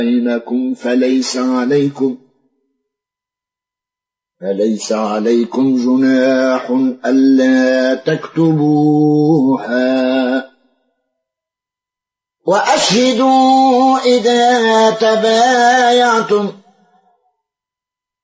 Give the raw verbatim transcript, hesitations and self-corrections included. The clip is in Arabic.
بينكم فليس عليكم فليس عليكم جناح ألا تكتبوها وأشهدوا إذا تبايعتم